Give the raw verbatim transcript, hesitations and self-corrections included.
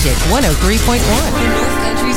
Magic one oh three point one. North Country